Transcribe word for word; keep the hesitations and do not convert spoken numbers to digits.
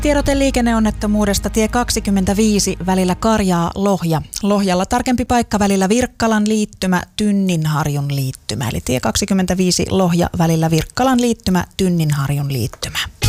Tiedote liikenneonnettomuudesta tie kaksikymmentäviisi välillä Karjaa-Lohja. Lohjalla tarkempi paikka välillä Virkkalan liittymä, Tynninharjun liittymä. Eli tie kaksikymmentäviisi Lohja välillä Virkkalan liittymä, Tynninharjun liittymä.